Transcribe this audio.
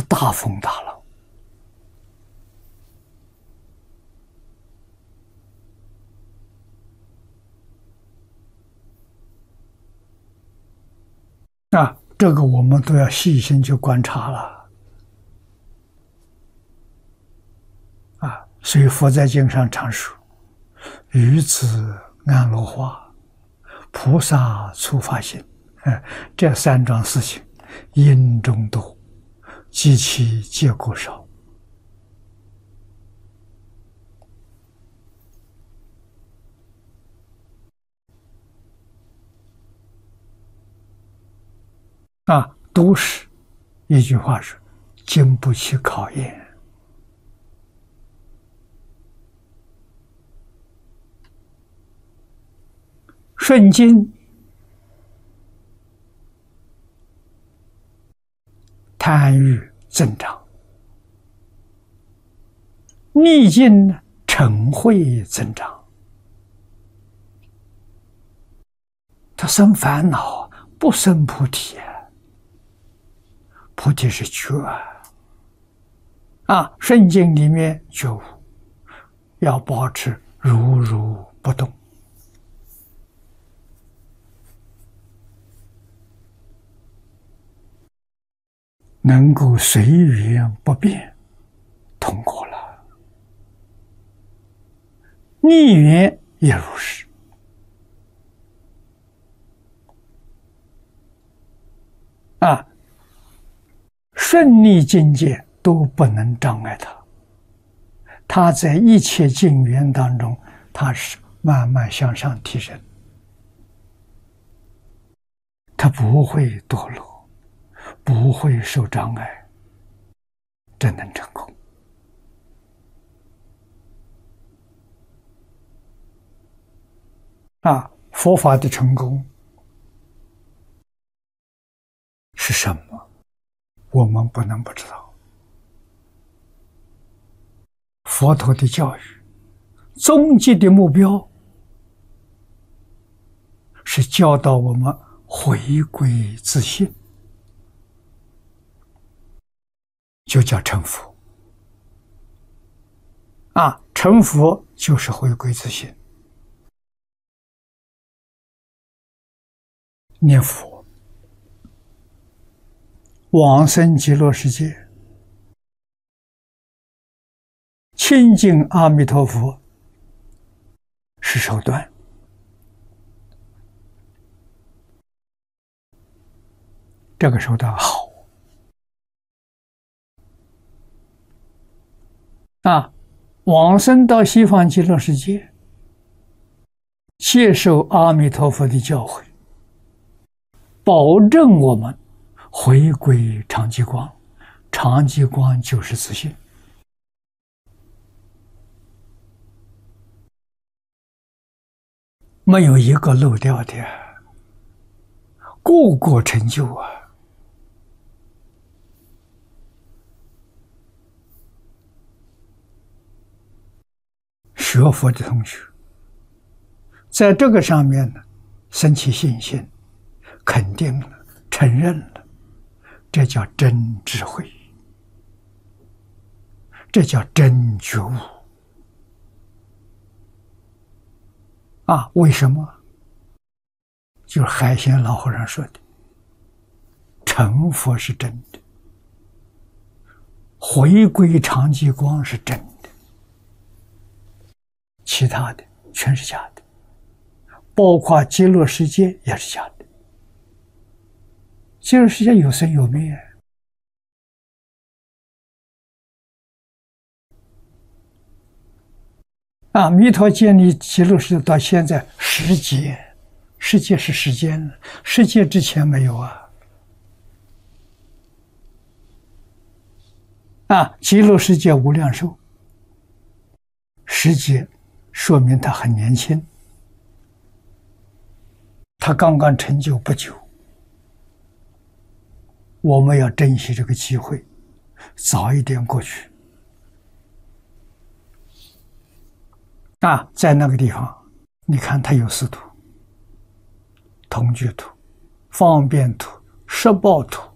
大风大浪。这个我们都要细心去观察了。所以佛在经上常说：“于此安乐化，菩萨初发心。”这三桩事情，因中多，及其结果少。都是一句话说：“经不起考验。”顺境贪欲增长，逆境呢嗔恚增长。他生烦恼，不生菩提。菩提是觉顺境里面觉悟，要保持如如不动。能够随缘不变，通过了。逆缘也如是。顺逆境界都不能障碍他。他在一切境缘当中，他是慢慢向上提升，他不会堕落，不会受障碍，真能成功。佛法的成功是什么？我们不能不知道。佛陀的教育，终极的目标是教导我们回归自信，就叫成佛。成佛就是回归自信。念佛往生极乐世界，亲近阿弥陀佛是手段。这个手段好往生到西方极乐世界，接受阿弥陀佛的教诲，保证我们回归常寂光。常寂光就是自信。没有一个漏掉的，个个成就学佛的同学在这个上面呢，升起信心，肯定了，承认了，这叫真智慧，这叫真觉悟为什么？就是海鲜老和尚说的，成佛是真的，回归常寂光是真的，其他的全是假的，包括极乐世界也是假的。极乐世界有生有灭弥陀建立极乐世界到现在10劫，世界是时间，世界之前没有极乐世界无量寿10劫，说明他很年轻，他刚刚成就不久。我们要珍惜这个机会，早一点过去在那个地方，你看它有4土：同居土、方便土、摄报土、